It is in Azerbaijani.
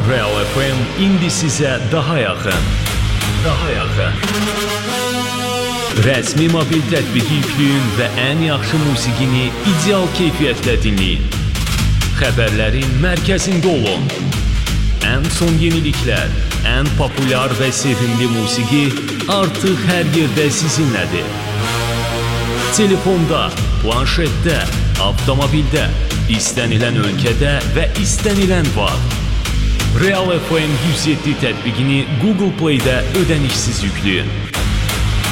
Real FM indi sizə daha yaxın. Rəsmi mobil tətbiqi yükləyin və ən yaxşı musiqini ideal keyfiyyətlə dinləyin. Xəbərlərin mərkəzində olun. Ən son yeniliklər, ən populyar və sevimli musiqi artıq hər yerdə sizinlədir. Telefonda, planşetdə, avtomobildə, istənilən ölkədə və istənilən vaxt. Real FM 107 tətbiqini Google Play-də ödənişsiz yükləyin.